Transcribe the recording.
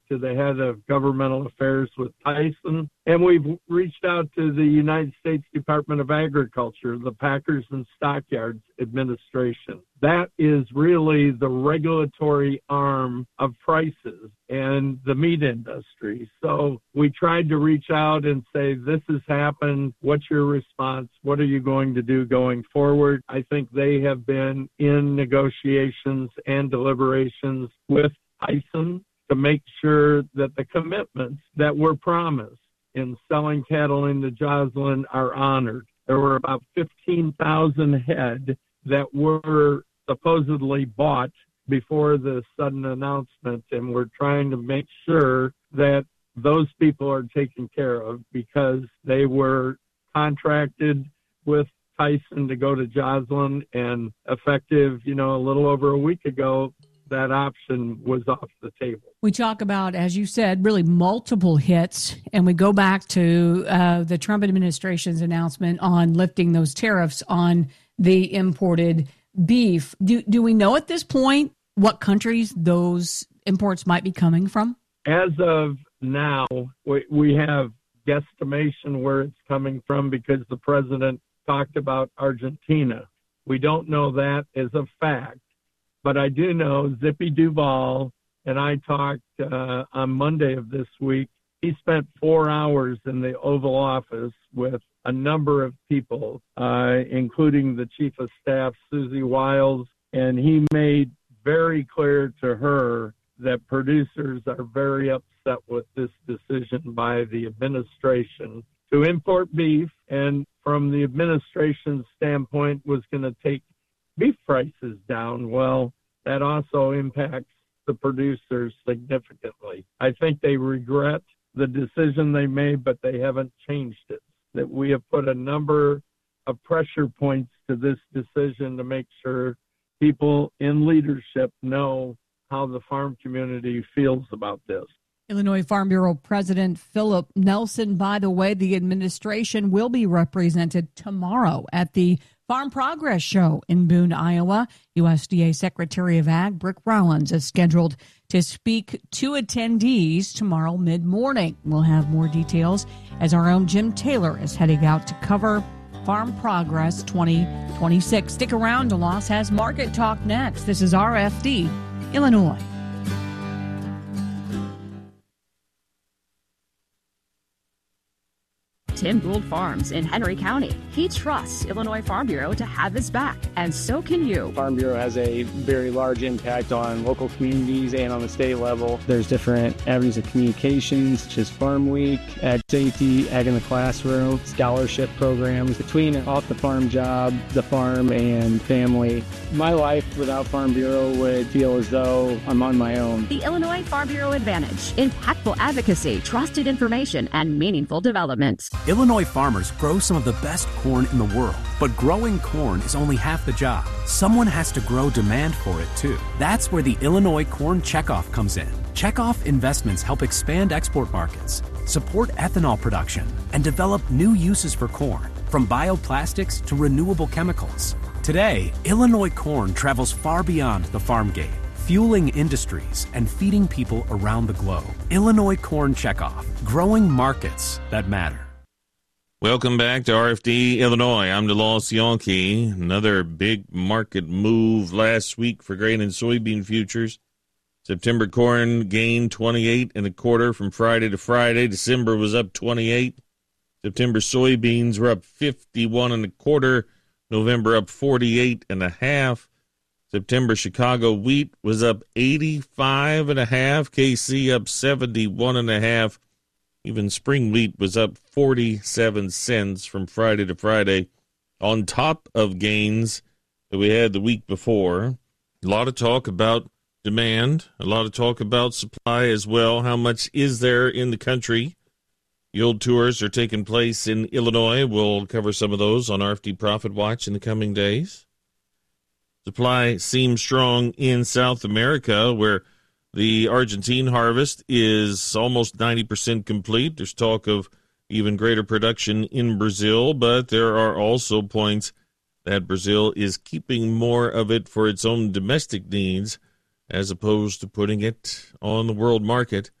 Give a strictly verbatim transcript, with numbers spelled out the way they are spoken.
to the head of governmental affairs with Tyson, and we've reached out to the United States Department of Agriculture, the Packers and Stockyards Administration. That is really the regulatory arm of prices and the meat industry. So we tried to reach out and say, this has happened. What's your response? What are you going to do going forward? I think they have been in negotiations and deliberations with Tyson to make sure that the commitments that were promised in selling cattle into Joslyn are honored. There were about fifteen thousand head that were supposedly bought before the sudden announcement, and we're trying to make sure that those people are taken care of because they were contracted with Tyson to go to Joslyn, and effective, you know, a little over a week ago, that option was off the table. We talk about, as you said, really multiple hits, and we go back to uh, the Trump administration's announcement on lifting those tariffs on the imported beef. Do, do we know at this point what countries those imports might be coming from? As of now, we, we have guesstimation where it's coming from because the president talked about Argentina. We don't know that as a fact, but I do know Zippy Duvall and I talked uh, on Monday of this week. He spent four hours in the Oval Office with a number of people, uh, including the Chief of Staff, Susie Wiles, and he made very clear to her that producers are very upset with this decision by the administration to import beef, and from the administration's standpoint was going to take beef prices down. Well, that also impacts the producers significantly. I think they regret the decision they made, but they haven't changed it. That we have put a number of pressure points to this decision to make sure people in leadership know how the farm community feels about this. Illinois Farm Bureau President Philip Nelson. By the way, the administration will be represented tomorrow at the Farm Progress Show in Boone, Iowa. U S D A Secretary of Ag Brick Rollins is scheduled to speak to attendees tomorrow mid-morning. We'll have more details as our own Jim Taylor is heading out to cover Farm Progress twenty twenty-six. Stick around. DeLoss has Market Talk next. This is R F D, Illinois. Tim Gould Farms in Henry County. He trusts Illinois Farm Bureau to have his back, and so can you. Farm Bureau has a very large impact on local communities and on the state level. There's different avenues of communications, such as Farm Week, Ag Safety, Ag in the Classroom, scholarship programs. Between an off-the-farm job, the farm, and family, my life without Farm Bureau would feel as though I'm on my own. The Illinois Farm Bureau Advantage. Impactful advocacy, trusted information, and meaningful development. Illinois farmers grow some of the best corn in the world, but growing corn is only half the job. Someone has to grow demand for it too. That's where the Illinois Corn Checkoff comes in. Checkoff investments help expand export markets, support ethanol production, and develop new uses for corn, from bioplastics to renewable chemicals. Today, Illinois corn travels far beyond the farm gate, fueling industries and feeding people around the globe. Illinois Corn Checkoff, growing markets that matter. Welcome back to R F D Illinois. I'm DeLoss Yonke. Another big market move last week for grain and soybean futures. September corn gained twenty-eight and a quarter from Friday to Friday. December was up twenty-eight. September soybeans were up fifty-one and a quarter. November up forty-eight and a half. September Chicago wheat was up eighty-five and a half. K C up seventy-one and a half. Even spring wheat was up forty-seven cents from Friday to Friday, on top of gains that we had the week before. A lot of talk about demand, a lot of talk about supply as well. How much is there in the country? Yield tours are taking place in Illinois. We'll cover some of those on R F D Profit Watch in the coming days. Supply seems strong in South America, where the Argentine harvest is almost ninety percent complete. There's talk of even greater production in Brazil, but there are also points that Brazil is keeping more of it for its own domestic needs as opposed to putting it on the world market.